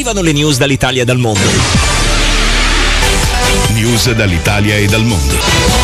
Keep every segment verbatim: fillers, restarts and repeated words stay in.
Arrivano le news dall'Italia e dal mondo. News dall'Italia e dal mondo.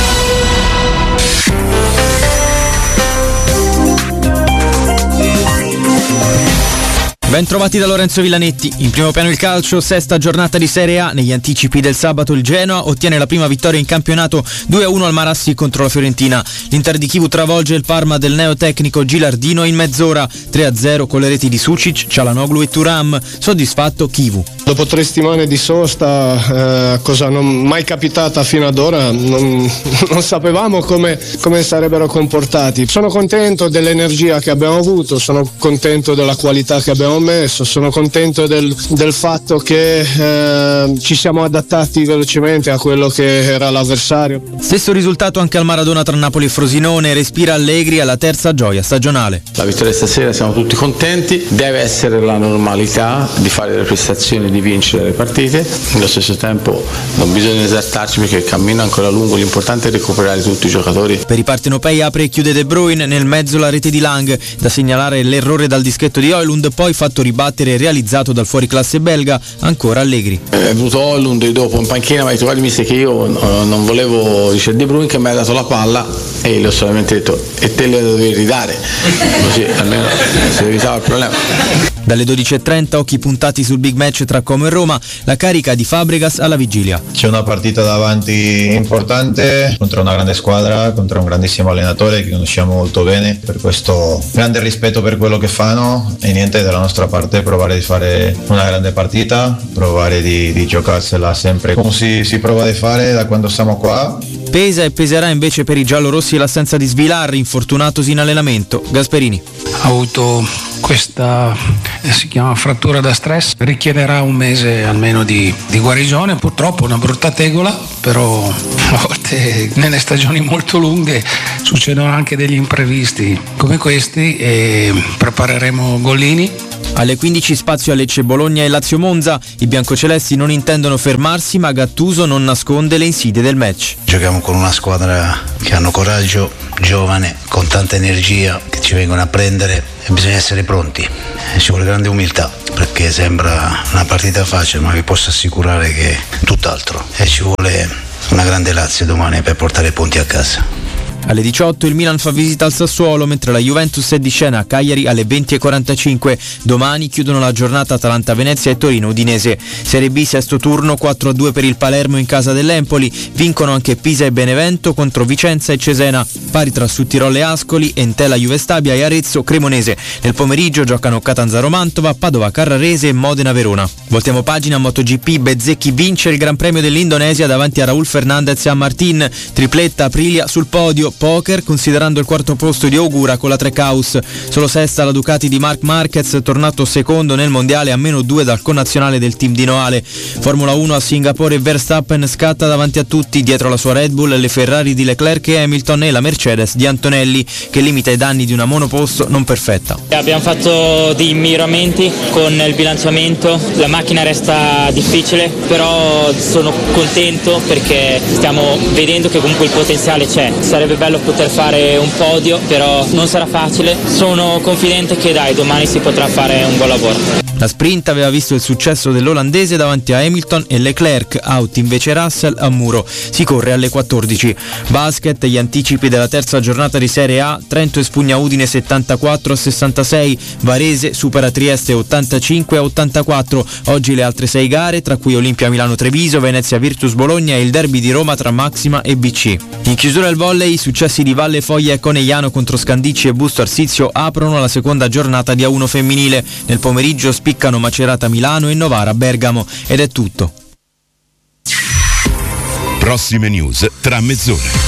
Ben trovati da Lorenzo Villanetti. In primo piano il calcio, sesta giornata di Serie A. Negli anticipi del sabato il Genoa ottiene la prima vittoria in campionato due a uno al Marassi contro la Fiorentina. L'Inter di Chivu travolge il Parma del neotecnico Gilardino in mezz'ora, tre a zero con le reti di Sucic, Cialanoglu e Thuram. Soddisfatto Chivu. Dopo tre settimane di sosta, eh, cosa non mai capitata fino ad ora, non, non sapevamo come, come sarebbero comportati. Sono contento dell'energia che abbiamo avuto, sono contento della qualità che abbiamo messo, sono contento del, del fatto che eh, ci siamo adattati velocemente a quello che era l'avversario. Stesso risultato anche al Maradona tra Napoli e Frosinone, respira Allegri alla terza gioia stagionale. La vittoria stasera, siamo tutti contenti, deve essere la normalità di fare le prestazioni, di vincere le partite. Allo stesso tempo non bisogna esaltarci perché il cammino è ancora lungo, l'importante è recuperare tutti i giocatori. Per i partenopei apre e chiude De Bruyne, nel mezzo la rete di Lang, da segnalare l'errore dal dischetto di Højlund, poi fatto ribattere realizzato dal fuoriclasse belga, ancora Allegri. È venuto Højlund dopo in panchina, ma ha detto guarda mister che io non volevo, dice De Bruyne che mi ha dato la palla e gli ho solamente detto e te le dovevi ridare, così almeno si evitava il problema. Dalle dodici e trenta occhi puntati sul big match tra Como e Roma, la carica di Fabregas alla vigilia. C'è una partita davanti importante contro una grande squadra, contro un grandissimo allenatore che conosciamo molto bene, per questo grande rispetto per quello che fanno e niente, dalla nostra parte provare di fare una grande partita, provare di, di giocarsela sempre come si, si prova a fare da quando siamo qua. Pesa e peserà invece per i giallorossi l'assenza di Svilar, infortunatosi in allenamento. Gasperini. Ha avuto questa, si chiama frattura da stress, richiederà un mese almeno di, di guarigione, purtroppo una brutta tegola, però a volte nelle stagioni molto lunghe succedono anche degli imprevisti come questi e prepareremo Gollini. Alle quindici spazio a Lecce, Bologna e Lazio Monza. I biancocelesti non intendono fermarsi, ma Gattuso non nasconde le insidie del match. Giochiamo con una squadra che hanno coraggio, giovane, con tanta energia, che ci vengono a prendere e bisogna essere pronti. Ci vuole grande umiltà perché sembra una partita facile, ma vi posso assicurare che è tutt'altro e ci vuole una grande Lazio domani per portare punti a casa. Alle diciotto il Milan fa visita al Sassuolo, mentre la Juventus è di scena a Cagliari alle venti e quarantacinque. Domani chiudono la giornata Atalanta-Venezia e Torino-Udinese. Serie B sesto turno, quattro a due per il Palermo in casa dell'Empoli. Vincono anche Pisa e Benevento contro Vicenza e Cesena. Pari tra Sudtirolo e Ascoli, Entella Juve Stabia e Arezzo Cremonese. Nel pomeriggio giocano Catanzaro-Mantova, Padova-Carrarese e Modena-Verona. Voltiamo pagina. MotoGP, Bezzecchi vince il Gran Premio dell'Indonesia davanti a Raul Fernandez e a Martin. Tripletta Aprilia sul podio. Poker considerando il quarto posto di Ogura con la Trecaus. Solo sesta la Ducati di Marc Marquez, tornato secondo nel mondiale a meno due dal connazionale del team di Noale. Formula uno a Singapore, Verstappen scatta davanti a tutti, dietro la sua Red Bull le Ferrari di Leclerc e Hamilton e la Mercedes di Antonelli che limita i danni di una monoposto non perfetta. Abbiamo fatto dei miglioramenti con il bilanciamento, la macchina resta difficile, però sono contento perché stiamo vedendo che comunque il potenziale c'è. Sarebbe bello poter fare un podio, però non sarà facile. Sono confidente che dai, domani si potrà fare un buon lavoro. La sprint aveva visto il successo dell'olandese davanti a Hamilton e Leclerc, out invece Russell a muro. Si corre alle quattordici. Basket, gli anticipi della terza giornata di Serie A. Trento espugna Udine settantaquattro a sessantasei, Varese supera Trieste ottantacinque a ottantaquattro. Oggi le altre sei gare, tra cui Olimpia Milano Treviso, Venezia Virtus Bologna e il derby di Roma tra Maxima e B C. In chiusura il volley, i successi di Valle Foglia e Conegliano contro Scandicci e Busto Arsizio aprono la seconda giornata di A uno femminile. Nel pomeriggio spiccano Macerata Milano e Novara Bergamo. Ed è tutto. Prossime news tra mezz'ora.